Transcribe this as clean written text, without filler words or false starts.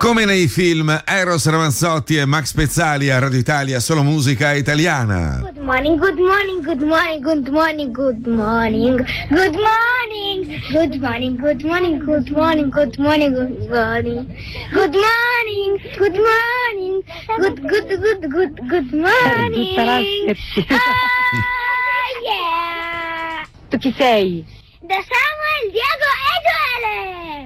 Come nei film, Eros Ramazzotti e Max Pezzali a Radio Italia, solo musica italiana. Good morning, good morning, good morning, good morning, good morning, good morning, good morning, good morning, good morning, good morning, good morning, good morning, good morning, good morning. Ah, yeah! Tu chi sei? Da Samuel, Diego e Joele!